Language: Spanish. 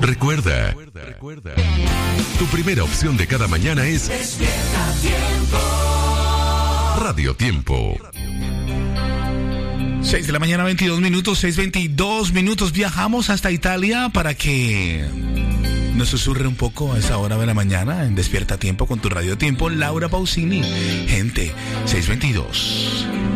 Recuerda, tu primera opción de cada mañana es Despierta Tiempo. Radio Tiempo. 6 de la mañana, 22 minutos, 6:22. Viajamos hasta Italia para que nos susurre un poco a esa hora de la mañana en Despierta Tiempo con tu Radio Tiempo, Laura Pausini. Gente, 6:22.